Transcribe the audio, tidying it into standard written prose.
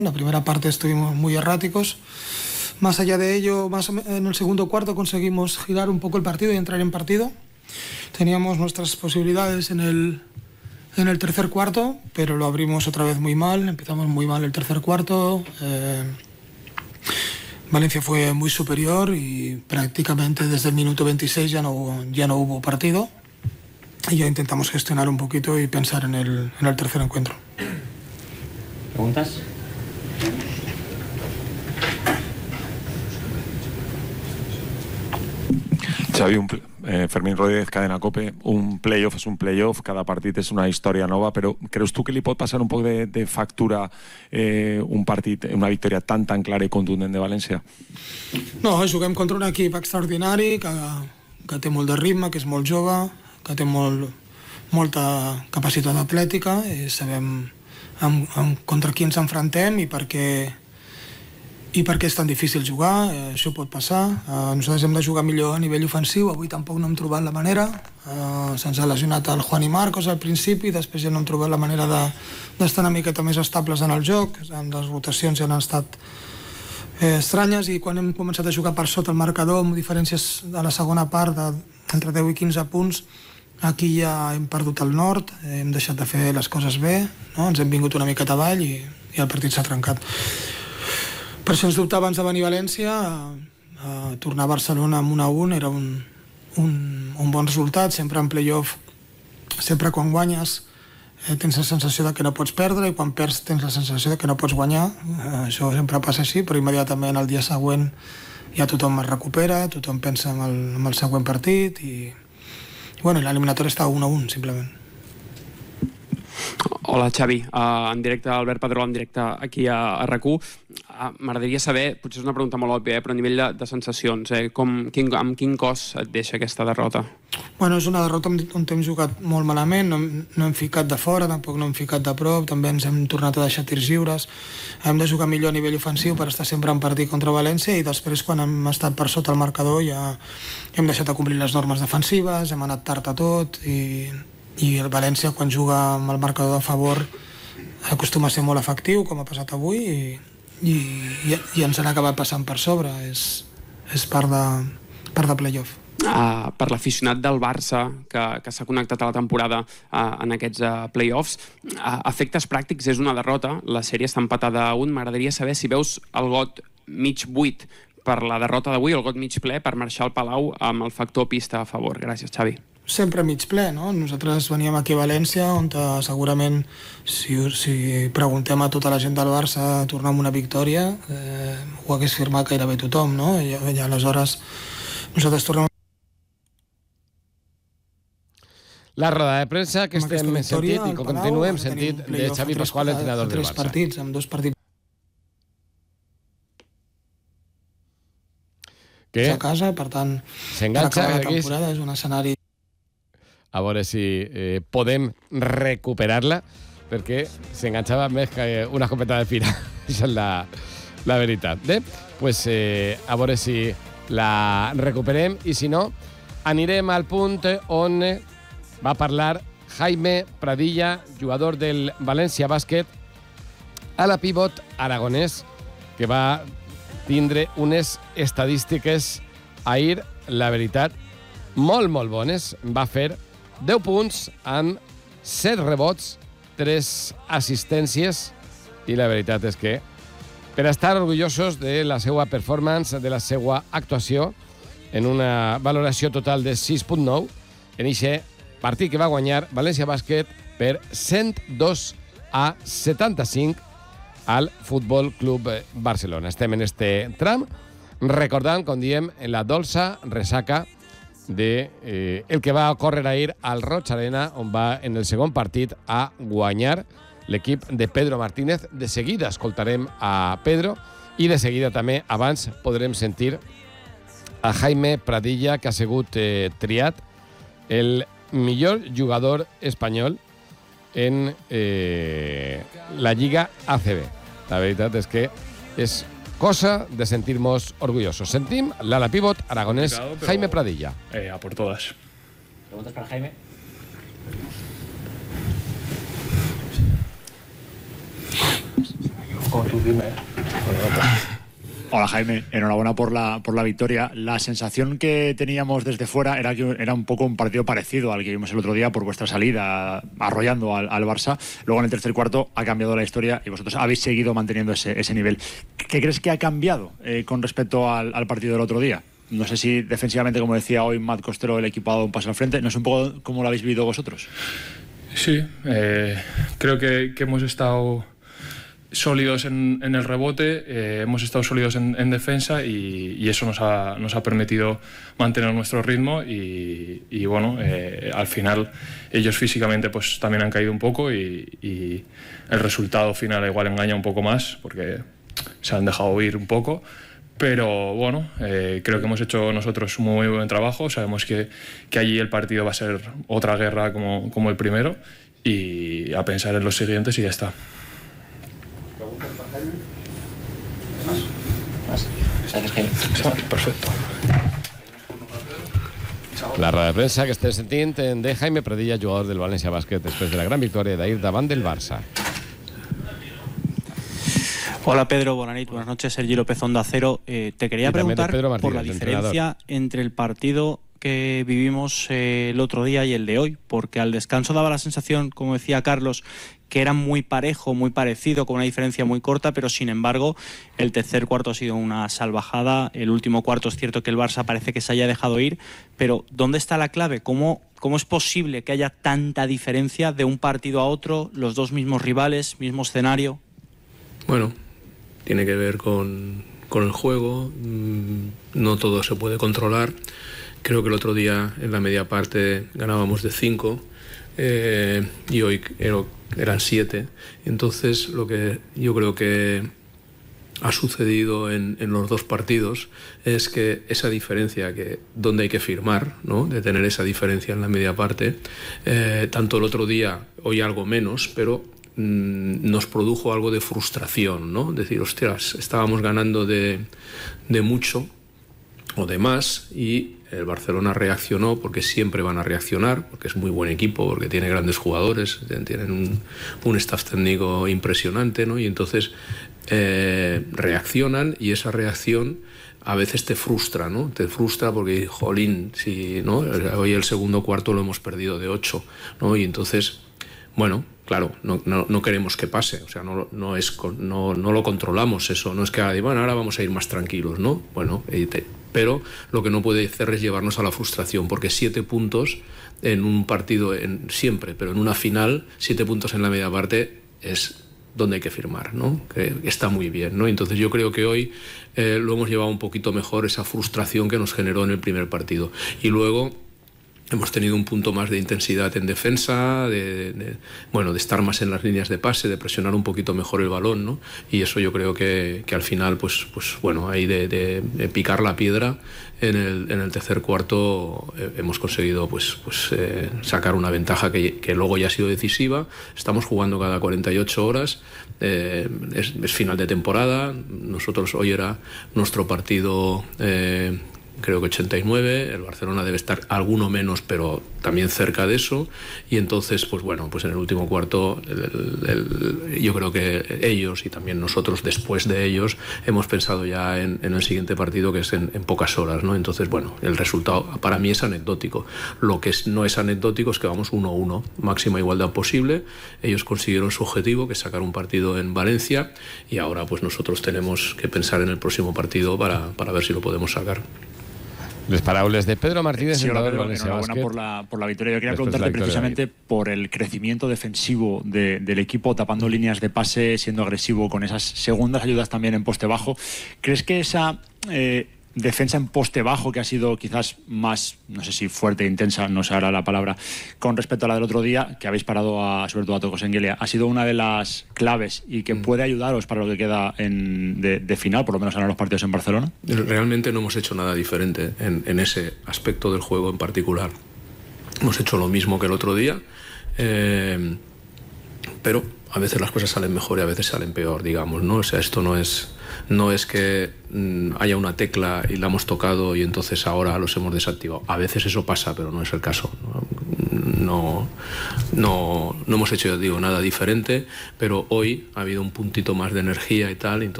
La primera parte estuvimos muy erráticos. Más allá de ello, en el segundo cuarto conseguimos girar un poco el partido y entrar en partido. Teníamos nuestras posibilidades en el tercer cuarto, pero lo abrimos otra vez muy mal. Empezamos muy mal el tercer cuarto. Valencia fue muy superior y prácticamente desde el minuto 26 ya no hubo partido. Y ya intentamos gestionar un poquito y pensar en el tercer encuentro. ¿Preguntas? Xavi, Fermín Rodríguez, Cadena COPE, un playoff és un playoff, cada partit és una història nova, però creus tu que li pot passar un poc de factura un partit, una victòria tan clara i contundent de València? No, juguem contra un equip extraordinari que té molt de ritme, que és molt jove, que té molta capacitat atlètica, i sabem contra qui ens enfrontem i per què és tan difícil jugar. Això pot passar. Nosaltres hem de jugar millor a nivell ofensiu. Avui tampoc no hem trobat la manera. Se'ns ha lesionat el Juan i Marcos al principi, després ja no hem trobat la manera d'estar una miqueta més estables en el joc. Les rotacions ja han estat estranyes i quan hem començat a jugar per sota el marcador amb diferències de la segona part entre 10 i 15 punts, aquí ja hem perdut el nord, hem deixat de fer les coses bé, no? Ens hem vingut una miqueta avall i el partit s'ha trencat. Per això ens dubte abans de venir a València, tornar a Barcelona amb 1-1 era un bon resultat. Sempre en playoff, sempre quan guanyes tens la sensació de que no pots perdre i quan perds tens la sensació de que no pots guanyar. Això sempre passa així, però immediatament el dia següent ja tothom es recupera, tothom pensa en el següent partit i l'eliminatori està 1-1 simplement. Hola Xavi, en directe, Albert Pedrol en directe aquí a RAC1. M'agradaria saber, potser és una pregunta molt òbvia, però a nivell de sensacions, amb quin cos et deixa aquesta derrota? Bueno, és una derrota on hem jugat molt malament, no hem ficat de fora, tampoc no hem ficat de prop, també ens hem tornat a deixar tirs lliures. Hem de jugar millor a nivell ofensiu per estar sempre en partit contra València i després quan hem estat per sota el marcador ja hem deixat de complir les normes defensives, hem anat tard a tot i el València quan juga amb el marcador a favor acostuma a ser molt efectiu, com ha passat avui, i ens han acabat passant per sobre. És part de playoff. Per l'aficionat del Barça que s'ha connectat a la temporada en aquests playoffs, a efectes pràctics és una derrota, la sèrie està empatada a 1. M'agradaria saber si veus el got mig buit per la derrota d'avui, el got mig ple per marxar al Palau amb el factor pista a favor. Gràcies, Xavi. Sempre mig ple, no? Nosaltres veníem aquí a València, on segurament, si preguntem a tota la gent del Barça tornar amb una victòria, ho hagués firmat gairebé tothom, no? I aleshores nosaltres tornem... La roda de premsa que estem sentit i que continuem sentit de Xavi Pascual, entrenador del Barça. 3 partits, amb 2 partits a casa, per tant, s'enganxa la temporada és un escenari... A veure si podem recuperar-la, perquè s'enganxava més que una escopeta de fira. Això és la veritat. Bé, pues, a veure si la recuperem i si no, anirem al punt on va parlar Jaime Pradilla, jugador del València Bàsquet, a la pivot aragonès, que va tindre unes estadístiques ahir, la veritat, molt bones. Va fer 10 punts amb 7 rebots, 3 assistències, i la veritat és que per estar orgullosos de la seva performance, de la seva actuació, en una valoració total de 6.9, en aquest partit que va guanyar València Bàsquet per 102-75 al Futbol Club Barcelona. Estem en este tram, recordant, com diem, en la dolça ressaca el que va córrer ahir al Roig Arena, on va en el segon partit a guanyar l'equip de Pedro Martínez. De seguida escoltarem a Pedro i de seguida també, abans, podrem sentir a Jaime Pradilla, que ha sigut triat el millor jugador espanyol en la Lliga ACB. La veritat és que és cosa de sentirnos orgullosos. Sentim l'ala pivot aragonès Jaime Pradilla. A por todas. ¿Preguntas para Jaime? Hola Jaime, enhorabuena por la victoria. La sensación que teníamos desde fuera era que era un poco un partido parecido al que vimos el otro día por vuestra salida, arrollando al Barça. Luego en el tercer cuarto ha cambiado la historia y vosotros habéis seguido manteniendo ese nivel. ¿Qué crees que ha cambiado con respecto al partido del otro día? No sé si defensivamente, como decía hoy Matt Costello, el equipo ha dado un paso al frente. No sé un poco cómo lo habéis vivido vosotros. Sí, creo que hemos estado sólidos en el rebote, hemos estado sólidos en defensa y eso nos ha permitido mantener nuestro ritmo y bueno, al final ellos físicamente pues también han caído un poco y el resultado final igual engaña un poco más porque se han dejado ir un poco, pero bueno, creo que hemos hecho nosotros un muy buen trabajo, sabemos que allí el partido va a ser otra guerra como el primero y a pensar en los siguientes y ya está. Perfecto. La rueda de prensa que estem sentint de Jaime Pradilla, jugador del València Bàsquet, després de la gran victòria d'ahir davant del Barça. Hola Pedro, buenas noches, Sergi López, Onda Cero. Te quería preguntar por la diferencia entre el partido que vivimos el otro día y el de hoy, porque al descanso daba la sensación, como decía Carlos, que era muy parejo, muy parecido, con una diferencia muy corta, pero sin embargo el tercer cuarto ha sido una salvajada. El último cuarto es cierto que el Barça parece que se haya dejado ir, pero ¿dónde está la clave? ¿Cómo es posible que haya tanta diferencia de un partido a otro, los dos mismos rivales, mismo escenario? Bueno, tiene que ver con el juego, no todo se puede controlar. Creo que el otro día en la media parte ganábamos de 5 y hoy eran 7. Entonces lo que yo creo que ha sucedido en los dos partidos es que esa diferencia, que donde hay que firmar, ¿no?, de tener esa diferencia en la media parte, tanto el otro día, hoy algo menos, pero nos produjo algo de frustración, ¿no? Decir, ostras, estábamos ganando de mucho o de más y el Barcelona reaccionó, porque siempre van a reaccionar, porque es muy buen equipo, porque tiene grandes jugadores, tienen un staff técnico impresionante, ¿no? Y entonces reaccionan y esa reacción a veces te frustra, ¿no? Te frustra porque, jolín, si, ¿no? Hoy el segundo cuarto lo hemos perdido de 8, ¿no? Y entonces, bueno, claro, no queremos que pase, o sea, no lo controlamos eso, no es que bueno, ahora vamos a ir más tranquilos, ¿no? Bueno, pero lo que no puede hacer es llevarnos a la frustración, porque 7 puntos en un partido, siempre, pero en una final, 7 puntos en la media parte es donde hay que firmar, ¿no? Que está muy bien, ¿no? Entonces yo creo que hoy lo hemos llevado un poquito mejor, esa frustración que nos generó en el primer partido. Y luego hemos tenido un punto más de intensidad en defensa, de estar más en las líneas de pase, de presionar un poquito mejor el balón, ¿no? Y eso yo creo que al final, pues bueno, ahí de picar la piedra en el tercer cuarto hemos conseguido sacar una ventaja que luego ya ha sido decisiva. Estamos jugando cada 48 horas, es final de temporada. Nosotros hoy era nuestro partido, creo que 89, el Barcelona debe estar alguno menos, pero también cerca de eso, y entonces, pues bueno, pues en el último cuarto yo creo que ellos y también nosotros después de ellos hemos pensado ya en el siguiente partido, que es en pocas horas, ¿no? Entonces, bueno, el resultado para mí es anecdótico. Lo que no es anecdótico es que vamos 1-1, máxima igualdad posible. Ellos consiguieron su objetivo, que es sacar un partido en Valencia, y ahora pues nosotros tenemos que pensar en el próximo partido para ver si lo podemos sacar. Les paraules de Pedro Martínez, sí, entrenador Pedro, del València Bàsquet. Enhorabuena por la victoria. Yo quería preguntarte precisamente por el crecimiento defensivo del equipo, tapando líneas de pase, siendo agresivo con esas segundas ayudas también en poste bajo. ¿Crees que esa defensa en poste bajo, que ha sido quizás más, no sé si fuerte e intensa, no sé ahora la palabra, con respecto a la del otro día, que habéis parado sobre todo a Toko Sengelia, ha sido una de las claves y que puede ayudaros para lo que queda de final, por lo menos ahora en los partidos en Barcelona? Realmente no hemos hecho nada diferente en ese aspecto del juego en particular. Hemos hecho lo mismo que el otro día, pero a veces las cosas salen mejor y a veces salen peor, digamos, ¿no? O sea, esto no es que haya una tecla y la hemos tocado y entonces ahora los hemos desactivado. A veces eso pasa, pero no es el caso, ¿no? no hemos hecho, digo, nada diferente, pero hoy ha habido un puntito más de energía y tal, entonces